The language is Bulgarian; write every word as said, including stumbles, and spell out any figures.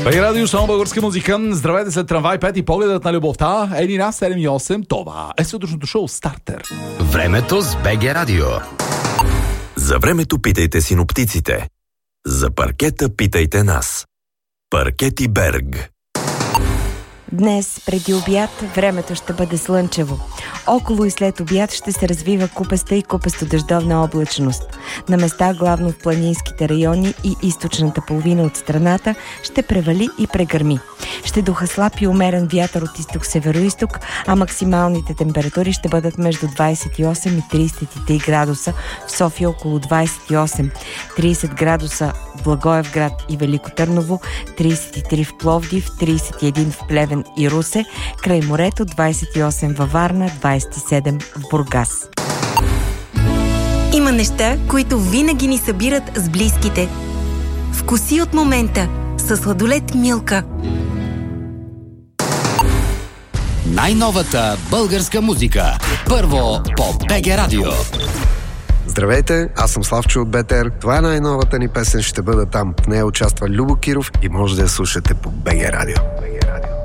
БГ Радио, само българска музика. Здравейте след трамвай пет и погледът на любовта. Едина седем и осем. Това е сутрешното шоу Стартер. Времето с БГ Радио. За времето питайте синоптиците. За паркета питайте нас. Паркети Берг. Днес, преди обяд, времето ще бъде слънчево. Около и след обяд ще се развива купеста и купесто-дъждовна облачност. На места, главно в планинските райони и източната половина от страната, ще превали и прегърми. Ще духа слаб и умерен вятър от изток-североизток, а максималните температури ще бъдат между двадесет и осем и тридесет и три градуса, в София около двадесет и осем, тридесет градуса в Благоевград и Велико Търново, тридесет и три в Пловдив, тридесет и един в Плевен и Русе, край морето двадесет и осем във Варна, двадесет и седем в Бургас. Има неща, които винаги ни събират с близките. Вкуси от момента със сладолед Милка. Най-новата българска музика. Първо по БГ Радио. Здравейте, аз съм Славчо от БТР. Това е най-новата ни песен, ще бъда там. В нея участва Любо Киров и може да я слушате по БГ Радио.